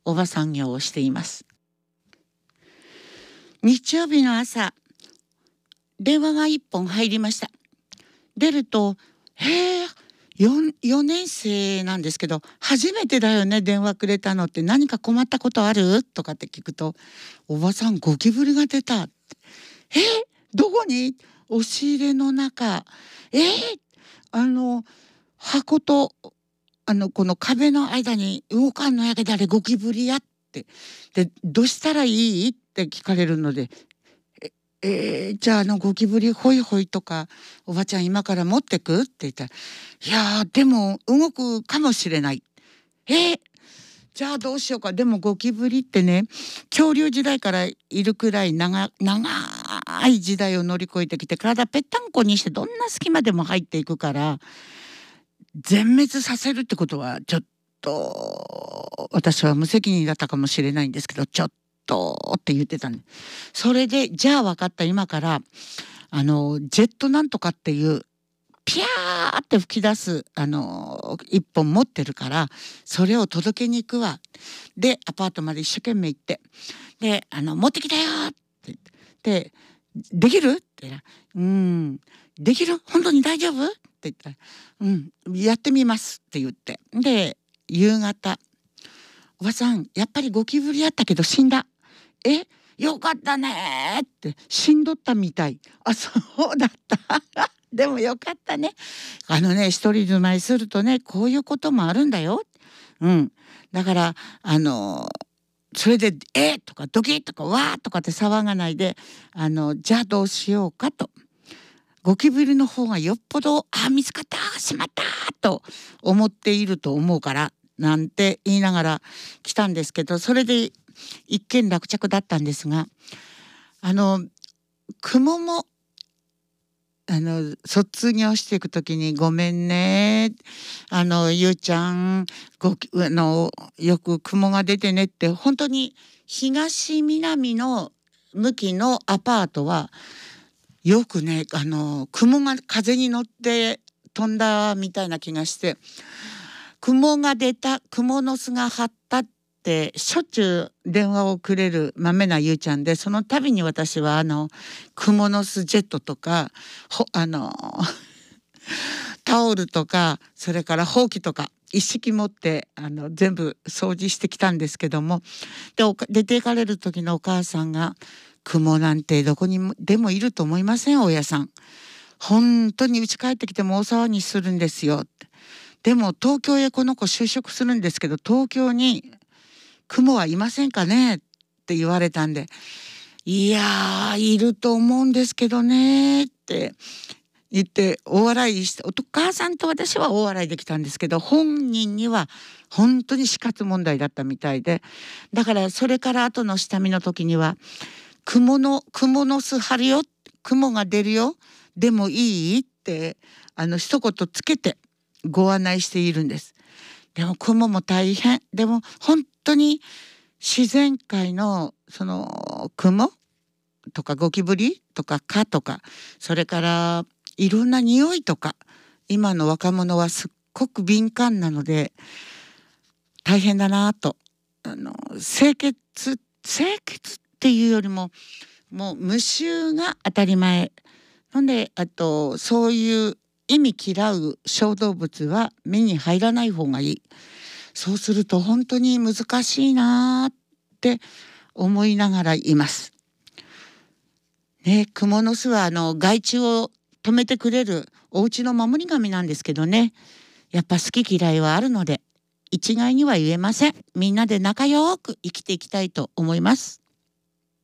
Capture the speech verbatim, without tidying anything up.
おばさん業をしています。日曜日の朝、電話が一本入りました。出ると、へえ、よねん生なんですけど、初めてだよね電話くれたのって、何か困ったことあるとかって聞くと、おばさんゴキブリが出たって。えどこに？押し入れの中。えー、あの箱とあのこの壁の間に動かんのやけど、あれゴキブリやって。でどうしたらいいって聞かれるので、ええー、じゃああのゴキブリホイホイとかおばちゃん今から持ってくって言ったら、いやーでも動くかもしれない。えー、じゃあどうしようか。でもゴキブリってね、恐竜時代からいるくらい長長い時代を乗り越えてきて、体ぺったんこにしてどんな隙間でも入っていくから、全滅させるってことはちょっと私は無責任だったかもしれないんですけど、ちょっとって言ってたんで、それでじゃあ分かった、今からあのジェットなんとかっていうピャーって吹き出すあの一本持ってるから、それを届けに行くわ。でアパートまで一生懸命行って、であの持ってきたよって言って、できるって言ったら、うんできる、本当に大丈夫って言ったら、うんやってみますって言って、で夕方、おばさんやっぱりゴキブリやったけど死んだ。えよかったねって、死んどったみたい。あ、そうだったでもよかったね。あのね、一人住まいするとね、こういうこともあるんだよ。うん。だからあのそれで「えとか「ドキッ」とか「わー」とかって騒がないで、あのじゃあどうしようかと。ゴキブリの方がよっぽど「あ見つかったしまった」と思っていると思うからなんて言いながら来たんですけど、それで一件落着だったんですが、あの雲もあの卒業していく時に「ごめんねあのゆうちゃんごあのよく雲が出てね」って、本当に東南の向きのアパートはよくね、あの雲が風に乗って飛んだみたいな気がして、雲が出た、雲の巣が張ったってしょっちゅう電話をくれるまめなゆうちゃんで、その度に私はあの雲の巣ジェットとかほあのタオルとか、それからほうきとか一式持ってあの全部掃除してきたんですけども、で出て行かれる時のお母さんが「雲なんてどこにでもいると思いません大家さん。本当に家帰ってきても大騒ぎするんですよ」って。でも東京へこの子就職するんですけど、東京に雲はいませんかねって言われたんで、いやーいると思うんですけどねって言って大笑いして、お母さんと私は大笑いできたんですけど、本人には本当に死活問題だったみたいで、だからそれから後の下見の時には「雲の雲の巣張るよ、雲が出るよ、でもいい?」ってあの一言つけてご案内しているんです。でも雲も大変。でも本当に自然界のその雲とかゴキブリとか蚊とか、それからいろんな匂いとか、今の若者はすっごく敏感なので大変だなと。あの清潔清潔っていうよりももう無臭が当たり前なんで、あとそういう意味嫌う小動物は目に入らない方がいい。そうすると本当に難しいなって思いながらいます。ね、蜘蛛の巣はあの害虫を止めてくれるお家の守り神なんですけどね、やっぱ好き嫌いはあるので一概には言えません。みんなで仲良く生きていきたいと思います。